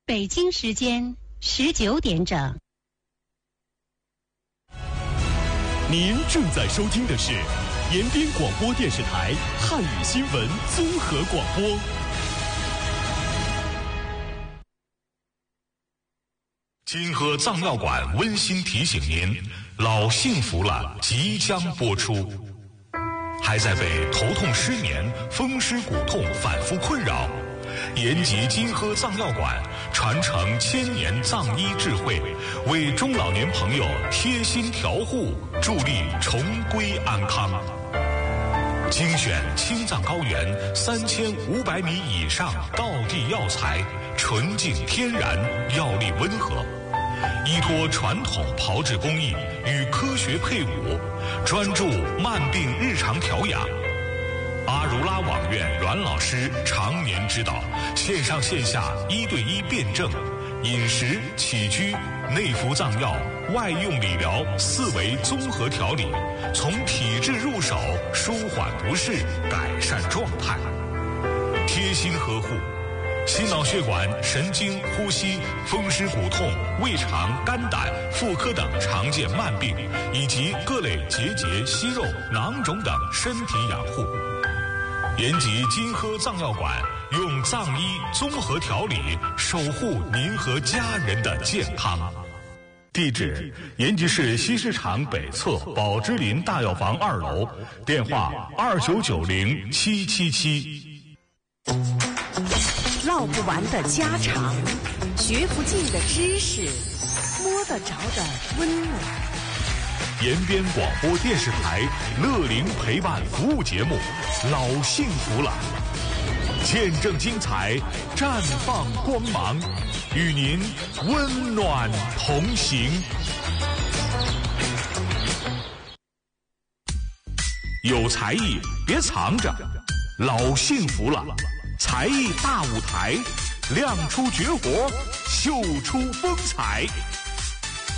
北京时间19点整。 您正在收听的是延边广播电视台汉语新闻综合广播。金河藏药馆温馨提醒您，老幸福了即将播出。还在被头痛、失眠、风湿骨痛反复困扰？延吉金河藏药馆传承1000年藏医智慧，为中老年朋友贴心调护，助力重归安康。精选青藏高原3500米以上道地药材，纯净天然，药力温和，依托传统炮制工艺与科学配伍，专注慢病日常调养。阿如拉网院阮老师常年指导，线上线下1对1辩证，饮食、起居、内服藏药、外用理疗4维综合调理，从体质入手，舒缓不适，改善状态，贴心呵护心脑血管、神经、呼吸、风湿骨痛、胃肠、肝胆、妇科等常见慢病，以及各类结节、息肉、囊肿等身体养护。延吉金河藏药馆用藏医综合调理，守护您和家人的健康。地址：延吉市西市场北侧宝芝林大药房2楼，电话2990-777。 唠不完的家常，学不尽的知识，摸得着的温暖。 延边广播电视台乐龄陪伴服务节目《老幸福了》，见证精彩，绽放光芒，与您温暖同行。有才艺别藏着，老幸福了，才艺大舞台，亮出绝活，秀出风采。